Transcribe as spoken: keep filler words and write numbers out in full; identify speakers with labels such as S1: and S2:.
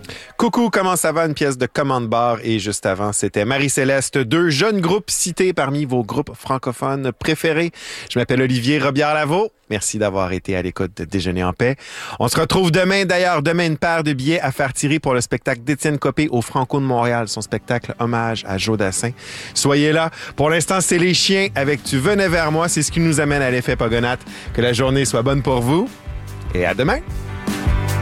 S1: Coucou, comment ça va? Une pièce de commande bar. Et juste avant, c'était Marie-Céleste, deux jeunes groupes cités parmi vos groupes francophones préférés. Je m'appelle Olivier Robillard-Lavaux. Merci d'avoir été à l'écoute de Déjeuner en paix. On se retrouve demain. D'ailleurs, demain, une paire de billets à faire tirer pour le spectacle d'Étienne Copé au Franco de Montréal, son spectacle hommage à Joe Dassin. Soyez là. Pour l'instant, c'est les chiens avec Tu venais vers moi. C'est ce qui nous amène à l'effet Pogonate. Que la journée soit bonne pour vous et à demain.